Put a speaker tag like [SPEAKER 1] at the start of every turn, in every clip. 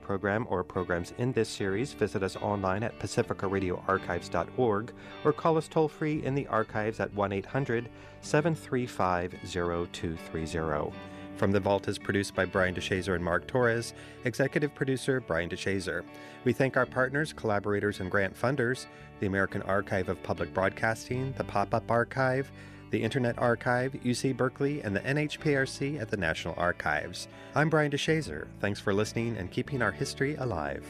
[SPEAKER 1] program or programs in this series, visit us online at pacificaradioarchives.org or call us toll-free in the archives at 1-800-735-0230. From the Vault is produced by Brian DeShazer and Mark Torres, executive producer Brian DeShazer. We thank our partners, collaborators, and grant funders, the American Archive of Public Broadcasting, the Pop-Up Archive, the Internet Archive, UC Berkeley, and the NHPRC at the National Archives. I'm Brian DeShazer. Thanks for listening and keeping our history alive.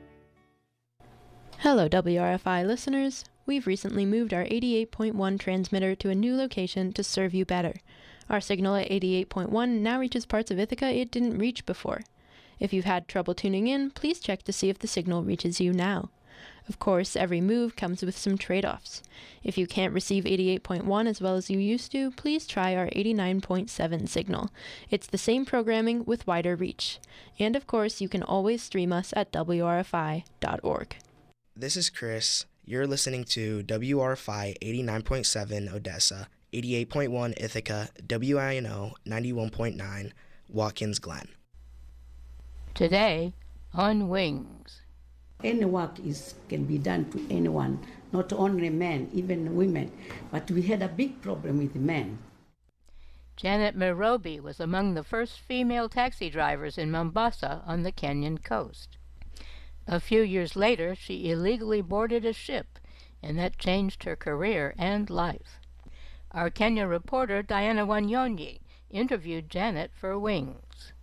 [SPEAKER 2] Hello, WRFI listeners. We've recently moved our 88.1 transmitter to a new location to serve you better. Our signal at 88.1 now reaches parts of Ithaca it didn't reach before. If you've had trouble tuning in, please check to see if the signal reaches you now. Of course, every move comes with some trade-offs. If you can't receive 88.1 as well as you used to, please try our 89.7 signal. It's the same programming with wider reach. And of course, you can always stream us at wrfi.org.
[SPEAKER 3] This is Chris. You're listening to WRFI 89.7 Odessa, 88.1 Ithaca, WINO 91.9 Watkins Glen.
[SPEAKER 4] Today on Wings.
[SPEAKER 5] Any work can be done to anyone, not only men, even women. But we had a big problem with men.
[SPEAKER 4] Janet Mirobi was among the first female taxi drivers in Mombasa on the Kenyan coast. A few years later, she illegally boarded a ship, and that changed her career and life. Our Kenya reporter, Diana Wanyonyi, interviewed Janet for Wings.